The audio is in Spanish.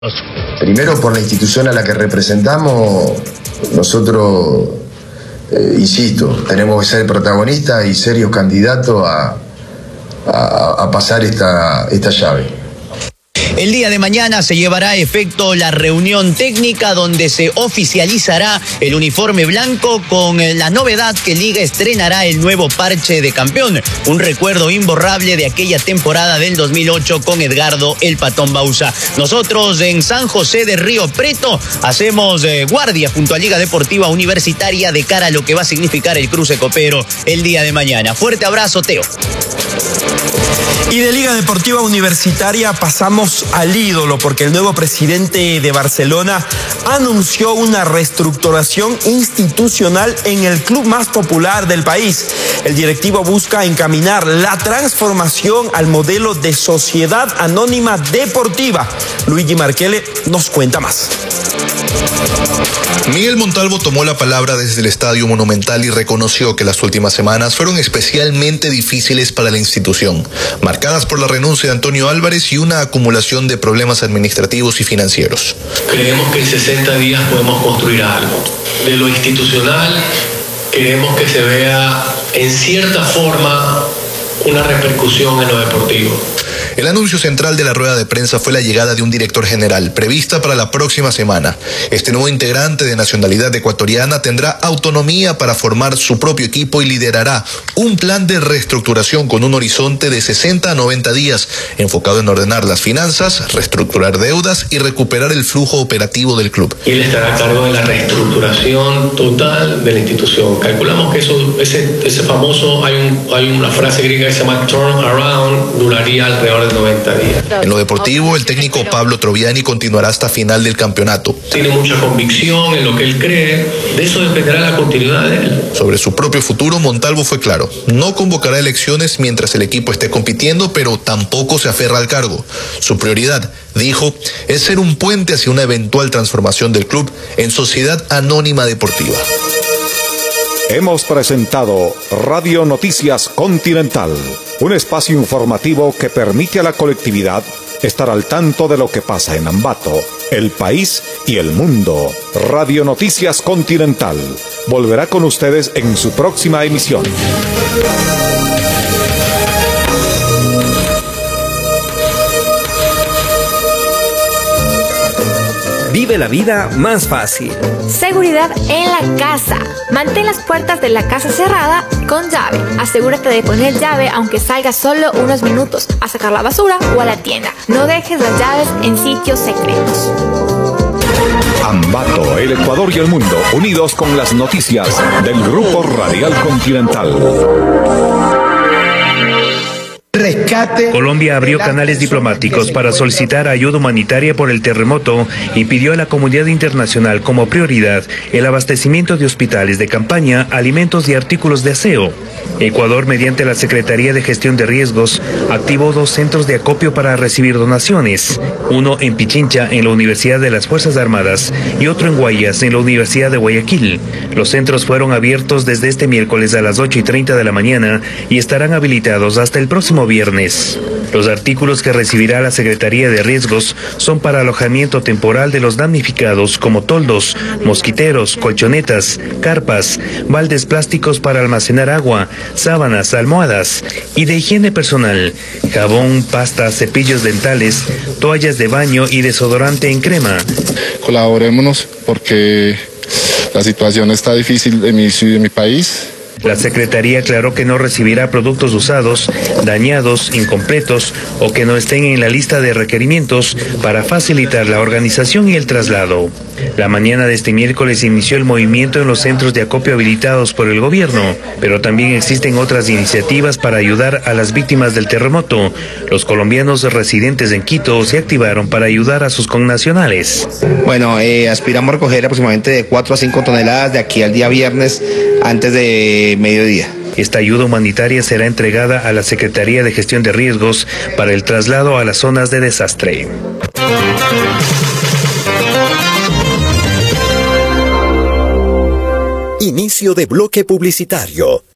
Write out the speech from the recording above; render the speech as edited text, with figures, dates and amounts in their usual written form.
Primero, por la institución a la que representamos, nosotros, insisto, tenemos que ser protagonistas y serios candidatos a pasar esta llave. El día de mañana se llevará a efecto la reunión técnica donde se oficializará el uniforme blanco con la novedad que Liga estrenará el nuevo parche de campeón, un recuerdo imborrable de aquella temporada del 2008 con Edgardo el Patón Bauza. Nosotros en San José de Río Preto hacemos guardia junto a Liga Deportiva Universitaria de cara a lo que va a significar el cruce copero el día de mañana. Fuerte abrazo, Teo. Y de Liga Deportiva Universitaria pasamos al ídolo, porque el nuevo presidente de Barcelona anunció una reestructuración institucional en el club más popular del país. El directivo busca encaminar la transformación al modelo de sociedad anónima deportiva. Luigi Marchele nos cuenta más. Miguel Montalvo tomó la palabra desde el Estadio Monumental y reconoció que las últimas semanas fueron especialmente difíciles para la institución, marcadas por la renuncia de Antonio Álvarez y una acumulación de problemas administrativos y financieros. Creemos que en 60 días podemos construir algo. De lo institucional, queremos que se vea en cierta forma una repercusión en lo deportivo. El anuncio central de la rueda de prensa fue la llegada de un director general, prevista para la próxima semana. Este nuevo integrante de nacionalidad ecuatoriana tendrá autonomía para formar su propio equipo y liderará un plan de reestructuración con un horizonte de 60 a 90 días, enfocado en ordenar las finanzas, reestructurar deudas y recuperar el flujo operativo del club. Él estará a cargo de la reestructuración total de la institución. Calculamos que ese famoso, hay una frase griega que se llama turn around, duraría alrededor de 90 días. En lo deportivo, el técnico Pablo Troviani continuará hasta final del campeonato. Tiene mucha convicción en lo que él cree, de eso dependerá la continuidad de él. Sobre su propio futuro, Montalvo fue claro: no convocará elecciones mientras el equipo esté compitiendo, pero tampoco se aferra al cargo. Su prioridad, dijo, es ser un puente hacia una eventual transformación del club en sociedad anónima deportiva. Hemos presentado Radio Noticias Continental, un espacio informativo que permite a la colectividad estar al tanto de lo que pasa en Ambato, el país y el mundo. Radio Noticias Continental volverá con ustedes en su próxima emisión. Vive la vida más fácil. Seguridad en la casa. Mantén las puertas de la casa cerrada con llave. Asegúrate de poner llave aunque salgas solo unos minutos a sacar la basura o a la tienda. No dejes las llaves en sitios secretos. Ambato, el Ecuador y el mundo, unidos con las noticias del Grupo Radial Continental. Colombia abrió canales diplomáticos para solicitar ayuda humanitaria por el terremoto y pidió a la comunidad internacional como prioridad el abastecimiento de hospitales de campaña, alimentos y artículos de aseo. Ecuador, mediante la Secretaría de Gestión de Riesgos, activó 2 centros de acopio para recibir donaciones, uno en Pichincha, en la Universidad de las Fuerzas Armadas, y otro en Guayas, en la Universidad de Guayaquil. Los centros fueron abiertos desde este miércoles a las 8:30 de la mañana y estarán habilitados hasta el próximo viernes. Los artículos que recibirá la Secretaría de Riesgos son para alojamiento temporal de los damnificados, como toldos, mosquiteros, colchonetas, carpas, baldes plásticos para almacenar agua, sábanas, almohadas, y de higiene personal, jabón, pasta, cepillos dentales, toallas de baño y desodorante en crema. Colaborémonos porque la situación está difícil en mi país. La Secretaría aclaró que no recibirá productos usados, dañados, incompletos o que no estén en la lista de requerimientos para facilitar la organización y el traslado. La mañana de este miércoles inició el movimiento en los centros de acopio habilitados por el gobierno, pero también existen otras iniciativas para ayudar a las víctimas del terremoto. Los colombianos residentes en Quito se activaron para ayudar a sus connacionales. Bueno, aspiramos a recoger aproximadamente de 4 a 5 toneladas de aquí al día viernes antes de mediodía. Esta ayuda humanitaria será entregada a la Secretaría de Gestión de Riesgos para el traslado a las zonas de desastre. Inicio de bloque publicitario.